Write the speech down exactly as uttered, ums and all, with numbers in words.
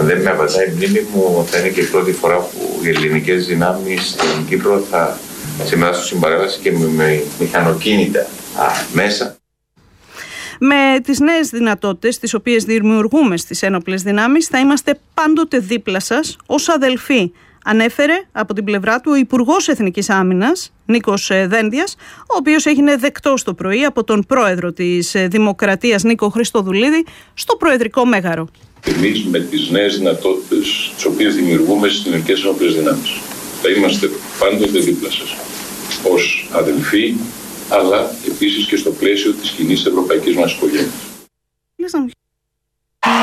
δεν με απαντάει η μνήμη μου, θα είναι και η πρώτη φορά που οι ελληνικές δυνάμεις στην Κύπρο θα συμμετάσχουν στην παρέλαση και με μηχανοκίνητα α, μέσα. Με τις νέες δυνατότητες τις οποίες δημιουργούμε στις ένοπλες δυνάμεις θα είμαστε πάντοτε δίπλα σας ως αδελφοί, ανέφερε από την πλευρά του ο Υπουργός Εθνικής Άμυνας Νίκος Δένδιας, ο οποίος έγινε δεκτός το πρωί από τον πρόεδρο της Δημοκρατίας Νίκο Χριστοδουλίδη στο Προεδρικό Μέγαρο. Εμείς με τις νέες δυνατότητες τις οποίες δημιουργούμε στις ελληνικές ένοπλες δυνάμεις θα είμαστε πάντοτε δίπλα σας ως αδελφοί, αλλά επίσης και στο πλαίσιο της κοινής ευρωπαϊκής μας οικογένειας.